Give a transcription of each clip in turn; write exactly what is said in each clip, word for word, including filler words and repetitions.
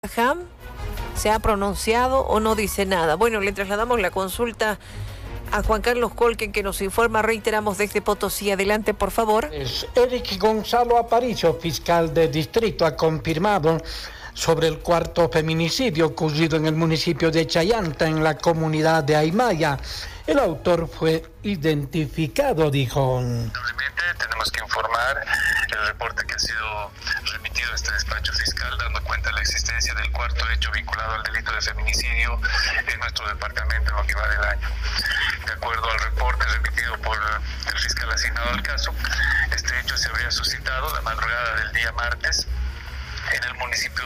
Ham se ha pronunciado o no dice nada. Bueno, le trasladamos la consulta a Juan Carlos Colquen, que nos informa, reiteramos, desde Potosí. Adelante, por favor. Eric Gonzalo Aparicio, fiscal de distrito, ha confirmado sobre el cuarto feminicidio ocurrido en el municipio de Chayanta, en la comunidad de Aymaya. El autor fue identificado, dijo. Lamentablemente tenemos que informar el reporte que ha sido remitido a este despacho fiscal, dando cuenta de la existencia del cuarto hecho vinculado al delito de feminicidio en nuestro departamento en lo que va del año. De acuerdo al reporte remitido por el fiscal asignado al caso, este hecho se habría suscitado la madrugada del día martes en el municipio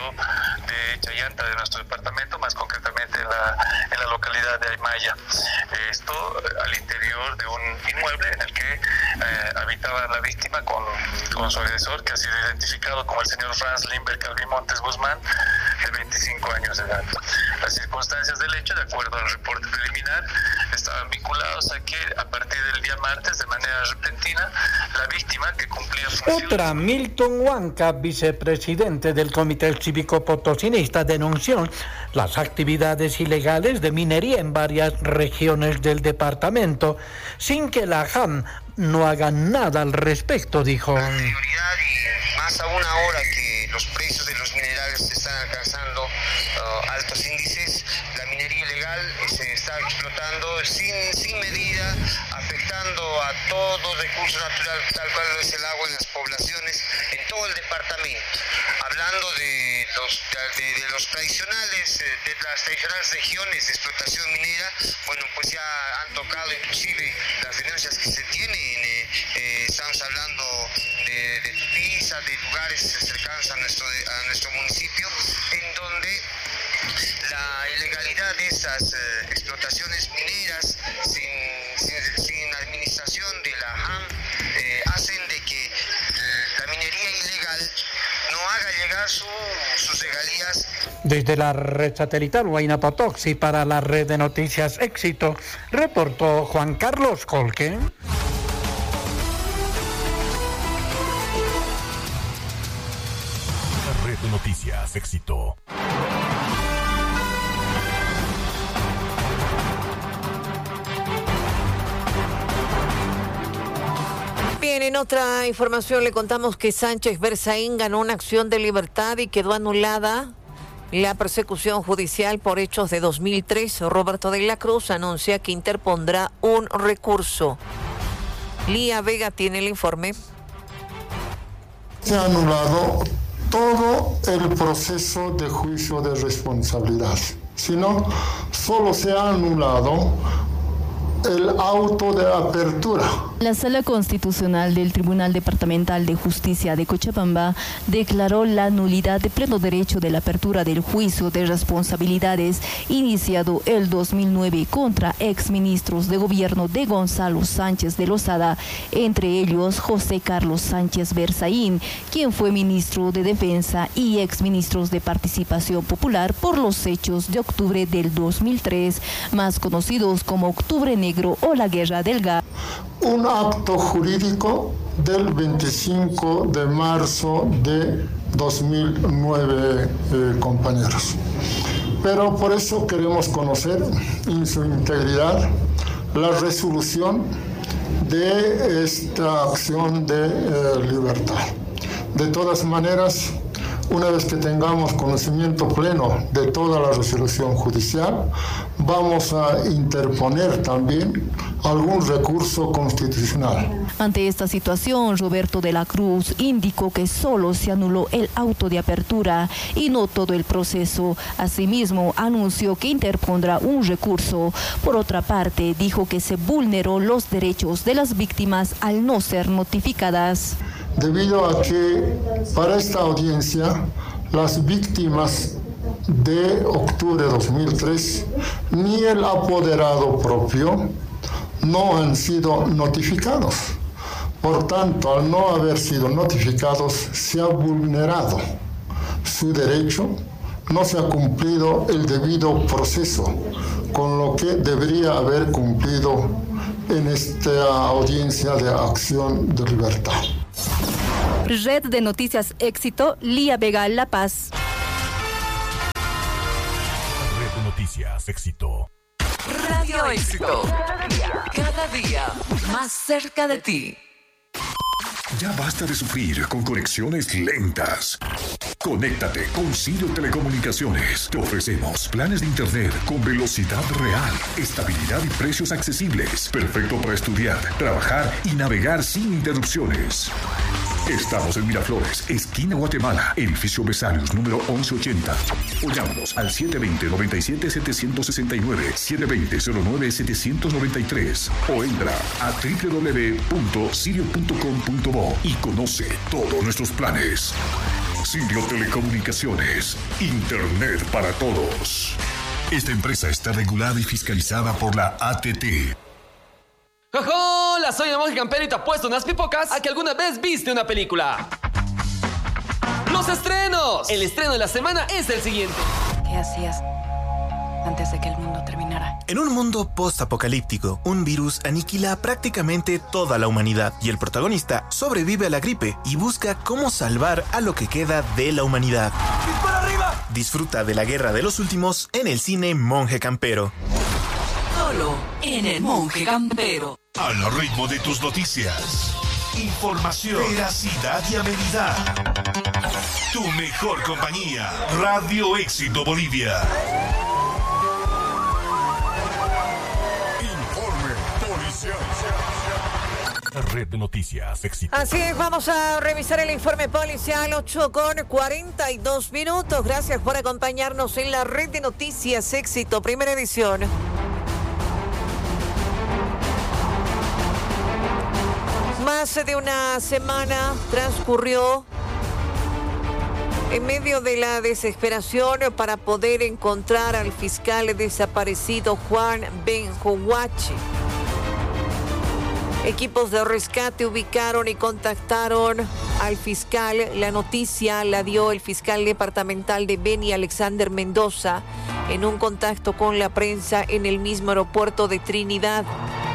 de Chayanta de nuestro departamento, más concretamente en la, en la localidad de Aymaya. Esto al interior de un inmueble en el que eh, habitaba la víctima con, con su agresor, que ha sido identificado como el señor Franz Limber Calvi Montes Guzmán, de veinticinco años de edad. Las circunstancias del hecho, de acuerdo al reporte preliminar, estaban vinculados a que a partir del día martes, de manera repentina, la víctima, que cumplía funciones... Otra, Milton Huanca, vicepresidente del Comité Cívico Potosinista, denunció las actividades ilegales de minería en varias regiones del departamento, sin que la J A M no haga nada al respecto, dijo. La prioridad, y más aún ahora que los precios de los minerales están alcanzando uh, altos índices, la minería ilegal se está explotando sin, sin medida, afectando a todo recurso natural, tal cual es el agua en las poblaciones, en todo el departamento. Hablando de los, de, de los tradicionales, de las tradicionales regiones de explotación minera, bueno, pues ya han tocado inclusive las denuncias que se tienen, eh, eh, estamos hablando de, de Tupiza, de lugares cercanos a nuestro, a nuestro municipio, en donde la ilegalidad de esas eh, explotaciones mineras sin, sin, sin administración de la J A M eh, hacen de que eh, la minería ilegal no haga llegar su, sus regalías. Desde la red satelital Huayna Potoxi para la red de noticias Éxito, reportó Juan Carlos Colquen. La red de noticias Éxito. Bien, en otra información le contamos que Sánchez Berzaín ganó una acción de libertad y quedó anulada la persecución judicial por hechos de dos mil tres. Roberto de la Cruz anuncia que interpondrá un recurso. Lía Vega tiene el informe. Se ha anulado todo el proceso de juicio de responsabilidad, sino solo se ha anulado el auto de apertura. La Sala Constitucional del Tribunal Departamental de Justicia de Cochabamba declaró la nulidad de pleno derecho de la apertura del juicio de responsabilidades iniciado el dos mil nueve contra exministros de gobierno de Gonzalo Sánchez de Lozada, entre ellos José Carlos Sánchez Berzaín, quien fue ministro de Defensa, y exministros de Participación Popular por los hechos de octubre del dos mil tres, más conocidos como Octubre Negro o la Guerra del Gas. Un acto jurídico del veinticinco de marzo de dos mil nueve, eh, compañeros. Pero por eso queremos conocer en su integridad la resolución de esta acción de eh, libertad. De todas maneras, una vez que tengamos conocimiento pleno de toda la resolución judicial, vamos a interponer también algún recurso constitucional. Ante esta situación, Roberto de la Cruz indicó que solo se anuló el auto de apertura y no todo el proceso. Asimismo, anunció que interpondrá un recurso. Por otra parte, dijo que se vulneró los derechos de las víctimas al no ser notificadas. Debido a que para esta audiencia las víctimas de octubre de dos mil tres ni el apoderado propio no han sido notificados. Por tanto, al no haber sido notificados, se ha vulnerado su derecho, no se ha cumplido el debido proceso, con lo que debería haber cumplido en esta audiencia de acción de libertad. Red de Noticias Éxito, Lía Vega, La Paz. Noticias Éxito. Radio Éxito. Cada día, cada día más cerca de ti. Ya basta de sufrir con conexiones lentas. Conéctate con Sirio Telecomunicaciones. Te ofrecemos planes de internet con velocidad real, estabilidad y precios accesibles. Perfecto para estudiar, trabajar y navegar sin interrupciones. Estamos en Miraflores, esquina Guatemala, edificio Besarios, número once ochenta. O llámanos al siete dos cero, nueve siete, siete seis nueve, siete dos cero, cero nueve, siete nueve tres. O entra a doble u doble u doble u punto sirio punto com punto bo y conoce todos nuestros planes. Sirio Telecomunicaciones, Internet para todos. Esta empresa está regulada y fiscalizada por la A T T. ¡Hola! Soy el Monje Campero y te apuesto unas pipocas a que alguna vez viste una película. ¡Los estrenos! El estreno de la semana es el siguiente. ¿Qué hacías antes de que el mundo terminara? En un mundo post-apocalíptico, un virus aniquila prácticamente toda la humanidad y el protagonista sobrevive a la gripe y busca cómo salvar a lo que queda de la humanidad. ¡Dispara arriba! Disfruta de la guerra de los últimos en el cine Monje Campero. Solo en el Monje Campero. Al ritmo de tus noticias. Información, veracidad y amenidad. Tu mejor compañía. Radio Éxito Bolivia. Informe policial. Red de Noticias Éxito. Así es, vamos a revisar el informe policial, ocho con cuarenta y dos minutos. Gracias por acompañarnos en la Red de Noticias Éxito, primera edición. Más de una semana transcurrió en medio de la desesperación para poder encontrar al fiscal desaparecido Juan Benjo Huachi. Equipos de rescate ubicaron y contactaron al fiscal. La noticia la dio el fiscal departamental de Beni, Alexander Mendoza, en un contacto con la prensa en el mismo aeropuerto de Trinidad.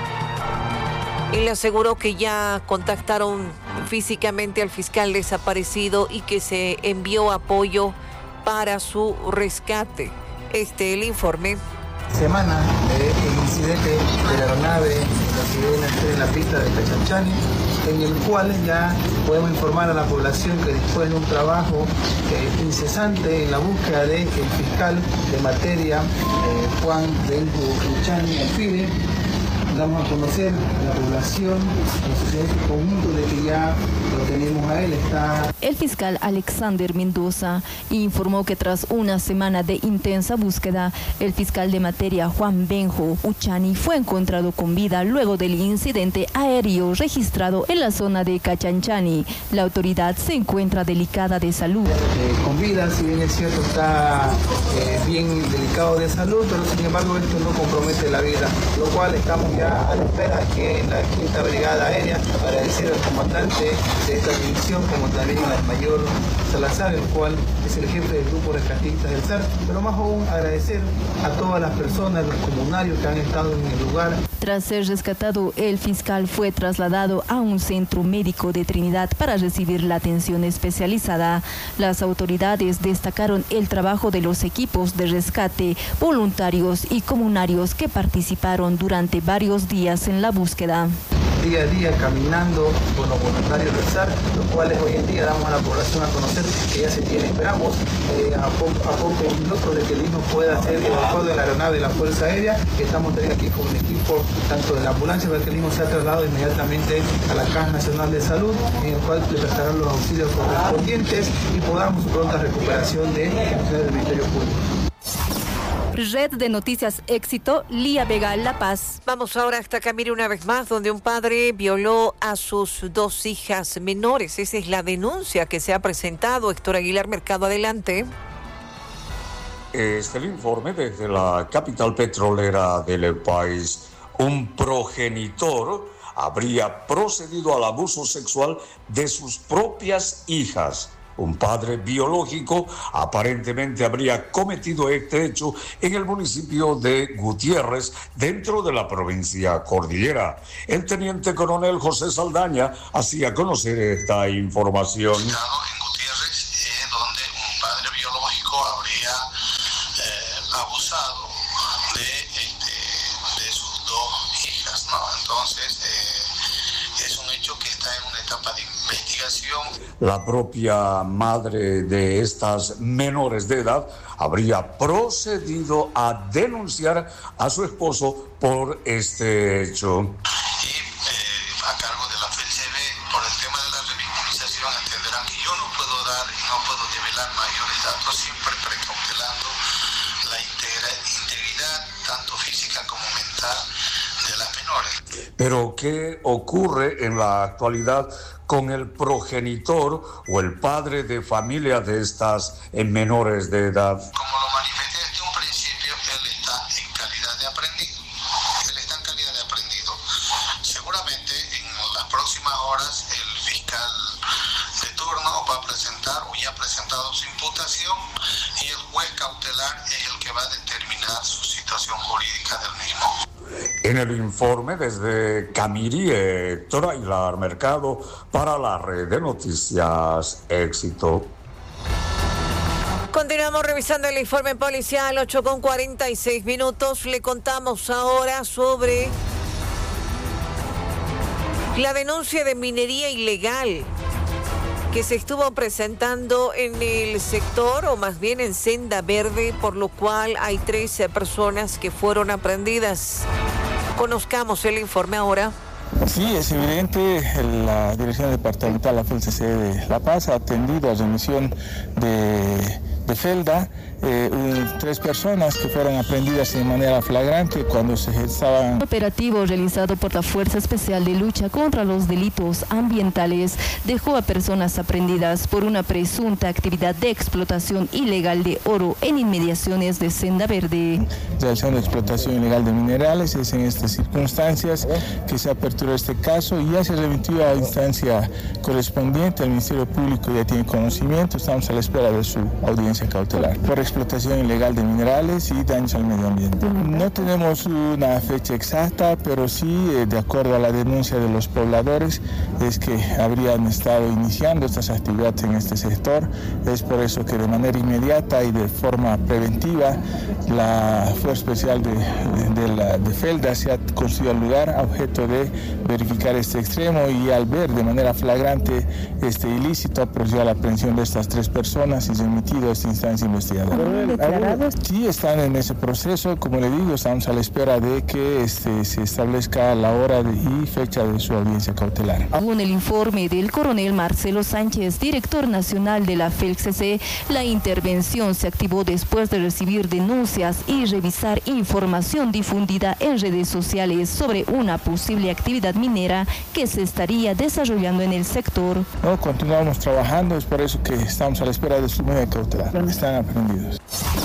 Él aseguró que ya contactaron físicamente al fiscal desaparecido y que se envió apoyo para su rescate. Este el informe. Semana del incidente de la aeronave en la pista de Cachanchani, en el cual ya podemos informar a la población que después de un trabajo eh, incesante en la búsqueda del fiscal de materia, eh, Juan Benjo Huachi, el FIDE, damos a conocer a la población, a la sociedad en conjunto, de que ya lo tenemos a él. Está... El fiscal Alexander Mendoza informó que tras una semana de intensa búsqueda, el fiscal de materia Juan Benjo Huachi fue encontrado con vida luego del incidente aéreo registrado en la zona de Cachanchani. La autoridad se encuentra delicada de salud. Eh, con vida, si bien es cierto, está eh, bien delicado de salud, pero sin embargo esto no compromete la vida, lo cual estamos ya a la espera que la Quinta Brigada Aérea, agradecer al comandante de esta división, como también al mayor Salazar, el cual es el jefe del grupo rescatistas del S A R, pero más aún agradecer a todas las personas, los comunarios que han estado en el lugar. Tras ser rescatado, el fiscal fue trasladado a un centro médico de Trinidad para recibir la atención especializada. Las autoridades destacaron el trabajo de los equipos de rescate, voluntarios y comunarios que participaron durante varios días en la búsqueda. Día a día caminando con los voluntarios del S A R, los cuales hoy en día damos a la población a conocer que ya se tiene, esperamos eh, a, po a pocos minutos de que el mismo pueda ser evacuado de la aeronave de la Fuerza Aérea, que estamos teniendo aquí con un equipo tanto de la ambulancia, para que el mismo sea trasladado inmediatamente a la Caja Nacional de Salud, en el cual le prestarán los auxilios correspondientes y podamos pronta recuperación de funcionarios del Ministerio Público. Red de Noticias Éxito, Lía Vega, La Paz. Vamos ahora hasta Camiri una vez más, donde un padre violó a sus dos hijas menores. Esa es la denuncia que se ha presentado. Héctor Aguilar Mercado, adelante. Este es el informe desde la capital petrolera del país. Un progenitor habría procedido al abuso sexual de sus propias hijas. Un padre biológico aparentemente habría cometido este hecho en el municipio de Gutiérrez, dentro de la provincia Cordillera. El teniente coronel José Saldaña hacía conocer esta información. En Gutiérrez, eh, donde un padre biológico habría eh, abusado Entonces, eh, es un hecho que está en una etapa de investigación. La propia madre de estas menores de edad habría procedido a denunciar a su esposo por este hecho. Y eh, a cargo de la F E L C B, por el tema de la revictimización, entenderán que yo no puedo dar y no puedo develar mayores datos, siempre precautelando la integridad, tanto física como mental, de las menores. Pero ¿qué ocurre en la actualidad con el progenitor o el padre de familia de estas menores de edad? Como lo manifesté desde un principio, él está en calidad de aprendido. Él está en calidad de aprendido. Seguramente en las próximas horas el fiscal de turno va a presentar o ya ha presentado su imputación y el juez cautelar es el que va a determinar su situación jurídica del mismo. En el informe desde Camirí, Héctor Aguilar Mercado, para la red de noticias Éxito. Continuamos revisando el informe policial, ocho con cuarenta y seis minutos. Le contamos ahora sobre la denuncia de minería ilegal que se estuvo presentando en el sector, o más bien en Senda Verde, por lo cual hay trece personas que fueron aprehendidas. Conozcamos el informe ahora. Sí, es evidente, la Dirección Departamental, la F E L C C de La Paz, ha atendido a remisión de, de Felda eh, un, tres personas que fueron aprehendidas de manera flagrante cuando se estaban... Un operativo realizado por la Fuerza Especial de Lucha contra los Delitos Ambientales dejó a personas aprehendidas por una presunta actividad de explotación ilegal de oro en inmediaciones de Senda Verde. Realización de explotación ilegal de minerales, es en estas circunstancias que se aperturó este caso y ya se remitió a instancia correspondiente. El Ministerio Público ya tiene conocimiento, estamos a la espera de su audiencia cautelar por explotación ilegal de minerales y daños al medio ambiente. No tenemos una fecha exacta, pero sí, de acuerdo a la denuncia de los pobladores, es que habrían estado iniciando estas actividades en este sector. Es por eso que de manera inmediata y de forma preventiva la Fuerza Especial de, de, de la de Felda se ha constituido al lugar a objeto de verificar este extremo y al ver de manera flagrante este ilícito, procedió a la aprehensión de estas tres personas y remitido a esta instancia investigadora. Sí, están en ese proceso, como le digo, estamos a la espera de que este, se establezca la hora de, y fecha de su audiencia cautelar. Según el informe del coronel Marcelo Sánchez, director nacional de la F E L C C, la intervención se activó después de recibir denuncias y revisar información difundida en redes sociales sobre una posible actividad minera que se estaría desarrollando en el sector. No, continuamos trabajando, es por eso que estamos a la espera de su medida cautelar. Están aprendidos.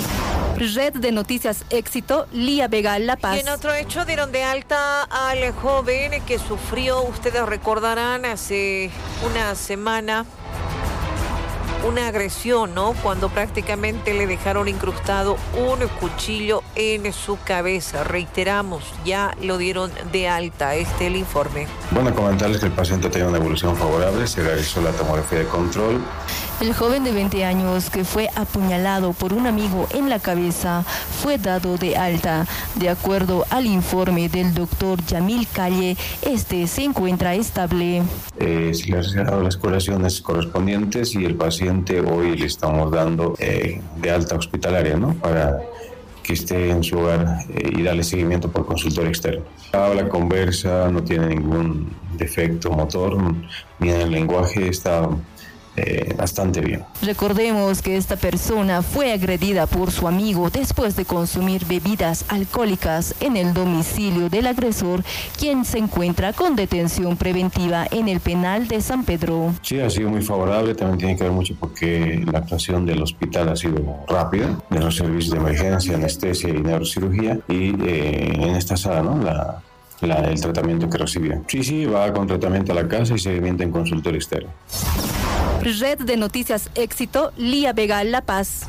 Red de Noticias Éxito, Lía Vega, La Paz. Y en otro hecho dieron de alta al joven que sufrió, ustedes recordarán, hace una semana una agresión, ¿no? Cuando prácticamente le dejaron incrustado un cuchillo en su cabeza. Reiteramos, ya lo dieron de alta. Este es el informe. Bueno, comentarles que el paciente tiene una evolución favorable, se realizó la tomografía de control. El joven de veinte años que fue apuñalado por un amigo en la cabeza fue dado de alta. De acuerdo al informe del doctor Yamil Calle, este se encuentra estable. Eh, se le han realizado las curaciones correspondientes y el paciente hoy le estamos dando eh, de alta hospitalaria, ¿no? Para que esté en su hogar eh, y darle seguimiento por consultorio externo. Habla, conversa, no tiene ningún defecto motor, ni en el lenguaje está Eh, bastante bien. Recordemos que esta persona fue agredida por su amigo después de consumir bebidas alcohólicas en el domicilio del agresor, quien se encuentra con detención preventiva en el penal de San Pedro. Sí, ha sido muy favorable, también tiene que ver mucho porque la actuación del hospital ha sido rápida, de los servicios de emergencia, anestesia y neurocirugía, y eh, en esta sala, ¿no? La La, el tratamiento que recibió. Sí, sí, va con tratamiento a la casa y seguimiento en consultorio externo. Red de Noticias Éxito, Lía Vega, La Paz.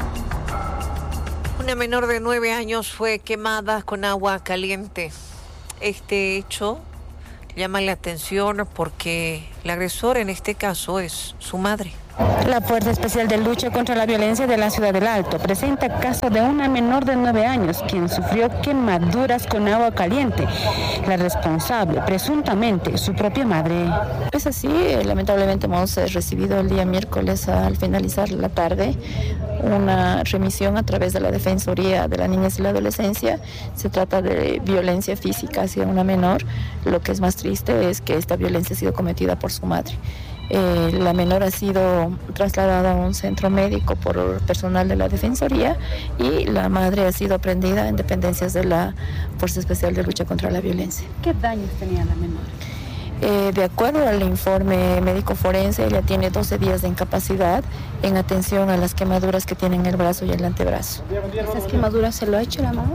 Una menor de nueve años fue quemada con agua caliente. Este hecho llama la atención porque el agresor en este caso es su madre. La Fuerza Especial de Lucha contra la Violencia de la Ciudad del Alto presenta caso de una menor de nueve años quien sufrió quemaduras con agua caliente. La responsable, presuntamente, su propia madre. Es así, lamentablemente hemos recibido el día miércoles al finalizar la tarde una remisión a través de la Defensoría de la Niñez y la Adolescencia. Se trata de violencia física hacia una menor. Lo que es más triste es que esta violencia ha sido cometida por su madre. Eh, la menor ha sido trasladada a un centro médico por personal de la Defensoría y la madre ha sido aprendida en dependencias de la Fuerza Especial de Lucha contra la Violencia. ¿Qué daños tenía la menor? Eh, de acuerdo al informe médico forense, ella tiene doce días de incapacidad en atención a las quemaduras que tiene en el brazo y el antebrazo. ¿Esas quemaduras se lo ha hecho la mamá?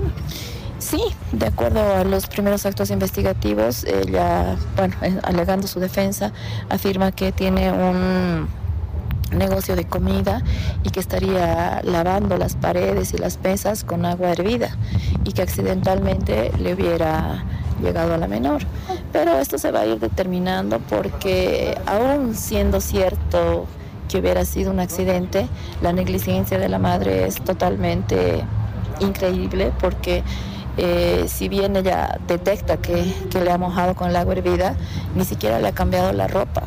Sí, de acuerdo a los primeros actos investigativos, ella, bueno, alegando su defensa, afirma que tiene un negocio de comida y que estaría lavando las paredes y las mesas con agua hervida y que accidentalmente le hubiera llegado a la menor. Pero esto se va a ir determinando porque aún siendo cierto que hubiera sido un accidente, la negligencia de la madre es totalmente increíble porque Eh, si bien ella detecta que, que le ha mojado con el agua hervida, ni siquiera le ha cambiado la ropa.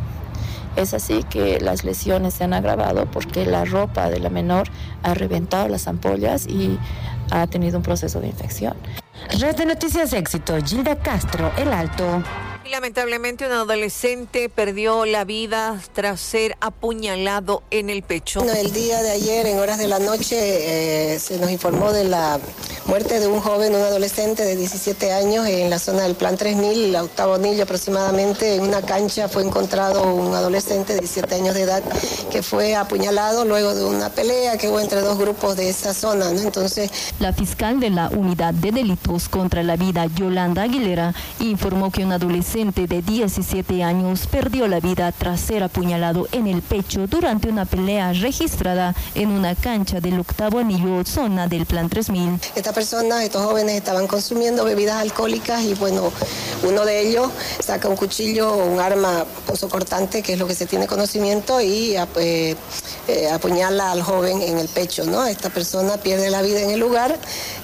Es así que las lesiones se han agravado porque la ropa de la menor ha reventado las ampollas y ha tenido un proceso de infección. Red de Noticias Éxito, Gilda Castro, El Alto. Y lamentablemente un adolescente perdió la vida tras ser apuñalado en el pecho. Bueno, el día de ayer, en horas de la noche, eh, se nos informó de la muerte de un joven, un adolescente de diecisiete años en la zona del Plan tres mil, octavo anillo aproximadamente. En una cancha fue encontrado un adolescente de diecisiete años de edad que fue apuñalado luego de una pelea que hubo entre dos grupos de esa zona, ¿no? Entonces, la fiscal de la Unidad de Delitos contra la Vida, Yolanda Aguilera, informó que un adolescente de diecisiete años perdió la vida tras ser apuñalado en el pecho durante una pelea registrada en una cancha del octavo anillo, zona del Plan tres mil. Esta persona, estos jóvenes estaban consumiendo bebidas alcohólicas y bueno, uno de ellos saca un cuchillo o un arma punzocortante, que es lo que se tiene conocimiento, y eh, eh, apuñala al joven en el pecho, ¿no? Esta persona pierde la vida en el lugar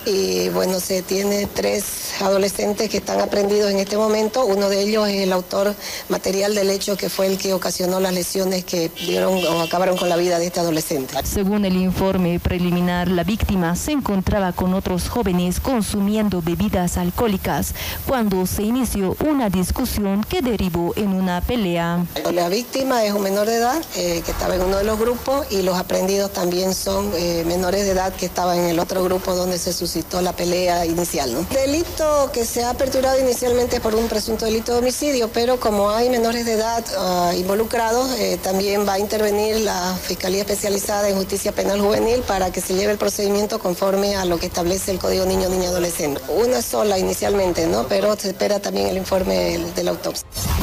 y bueno, se tiene tres adolescentes que están aprehendidos en este momento. Uno de ellos es el autor material del hecho, que fue el que ocasionó las lesiones que dieron o acabaron con la vida de este adolescente. Según el informe preliminar, la víctima se encontraba con otros jóvenes consumiendo bebidas alcohólicas cuando se inició una discusión que derivó en una pelea. La víctima es un menor de edad eh, que estaba en uno de los grupos y los aprehendidos también son eh, menores de edad que estaban en el otro grupo donde se suscitó la pelea inicial, ¿no? Delito que se ha aperturado inicialmente por un presunto delito de homicidio, pero como hay menores de edad uh, involucrados, eh, también va a intervenir la Fiscalía Especializada en Justicia Penal Juvenil para que se lleve el procedimiento conforme a lo que establece el Código Niño Niña Adolescente. Una sola inicialmente, ¿no? Pero se espera también el informe de la autopsia.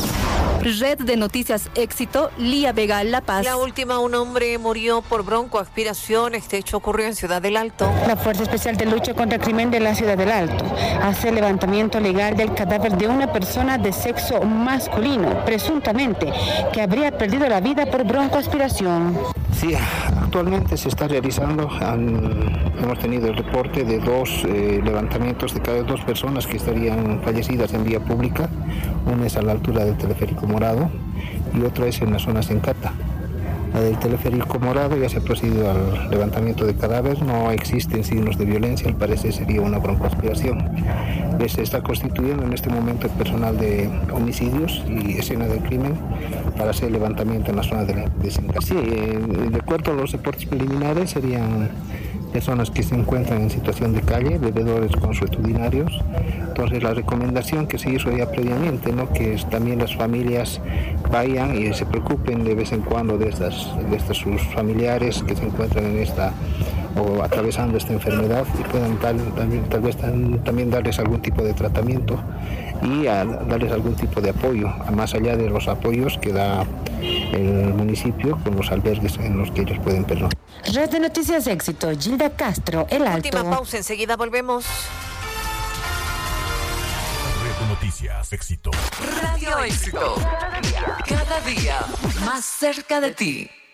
Red de Noticias Éxito, Lía Vega, La Paz. La última, un hombre murió por broncoaspiración. Este hecho ocurrió en Ciudad del Alto. La Fuerza Especial de Lucha contra el Crimen de la Ciudad del Alto hace levantamiento legal del cadáver de una persona de sexo masculino, presuntamente, que habría perdido la vida por broncoaspiración. Sí, actualmente se está realizando, han, hemos tenido el reporte de dos eh, levantamientos de cada dos personas que estarían fallecidas en vía pública. Una es a la altura del Teleférico Morado y otra es en la zona Sencata. La del Teleférico Morado ya se ha procedido al levantamiento de cadáver, no existen signos de violencia, al parecer sería una broncoaspiración. Se está constituyendo en este momento el personal de homicidios y escena del crimen para hacer levantamiento en la zona de, de Sencata. Sí, eh, de acuerdo a los reportes preliminares serían personas que se encuentran en situación de calle, bebedores consuetudinarios. Entonces la recomendación que se hizo ya previamente, ¿no?, que es, también las familias vayan y se preocupen de vez en cuando de estas, de estas sus familiares que se encuentran en esta o atravesando esta enfermedad y puedan tal, también, tal vez también darles algún tipo de tratamiento y a darles algún tipo de apoyo, más allá de los apoyos que da el municipio con los albergues en los que ellos pueden perder. Red de Noticias Éxito, Gilda Castro, El Alto. Última pausa, enseguida volvemos. Red de Noticias Éxito. Radio Éxito. Cada día, cada día más cerca de ti.